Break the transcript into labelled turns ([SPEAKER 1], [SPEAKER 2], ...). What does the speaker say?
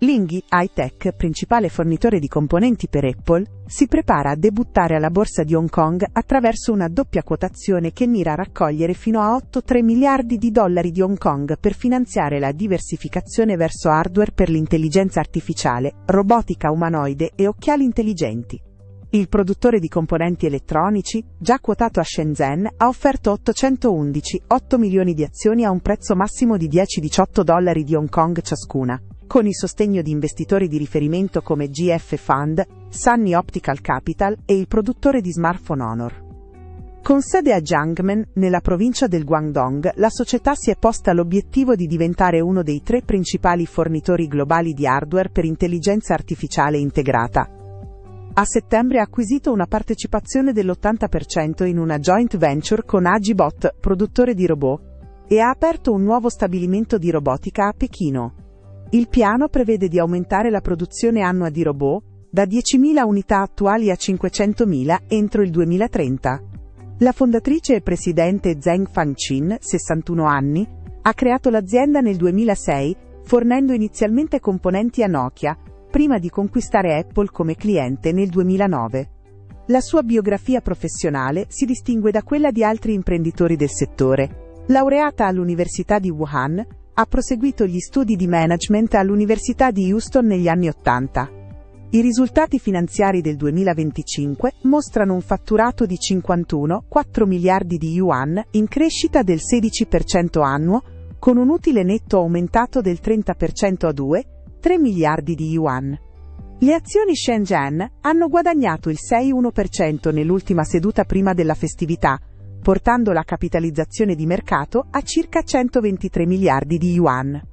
[SPEAKER 1] Lingyi High-Tech, principale fornitore di componenti per Apple, si prepara a debuttare alla borsa di Hong Kong attraverso una doppia quotazione che mira a raccogliere fino a 8,3 miliardi di dollari di Hong Kong per finanziare la diversificazione verso hardware per l'intelligenza artificiale, robotica umanoide e occhiali intelligenti. Il produttore di componenti elettronici, già quotato a Shenzhen, ha offerto 8 milioni di azioni a un prezzo massimo di 10-18 dollari di Hong Kong ciascuna, con il sostegno di investitori di riferimento come GF Fund, Sunny Optical Capital e il produttore di smartphone Honor. Con sede a Jiangmen, nella provincia del Guangdong, la società si è posta l'obiettivo di diventare uno dei 3 principali fornitori globali di hardware per intelligenza artificiale integrata. A settembre ha acquisito una partecipazione dell'80% in una joint venture con Agibot, produttore di robot, e ha aperto un nuovo stabilimento di robotica a Pechino. Il piano prevede di aumentare la produzione annua di robot, da 10.000 unità attuali a 500.000 entro il 2030. La fondatrice e presidente Zheng Fangqin, 61 anni, ha creato l'azienda nel 2006, fornendo inizialmente componenti a Nokia, prima di conquistare Apple come cliente nel 2009. La sua biografia professionale si distingue da quella di altri imprenditori del settore. Laureata all'Università di Wuhan, ha proseguito gli studi di management all'Università di Houston negli anni '80. I risultati finanziari del 2025 mostrano un fatturato di 51,4 miliardi di yuan, in crescita del 16% annuo, con un utile netto aumentato del 30% a 2,3 miliardi di yuan. Le azioni Shenzhen hanno guadagnato il 6,1% nell'ultima seduta prima della festività, portando la capitalizzazione di mercato a circa 123 miliardi di yuan.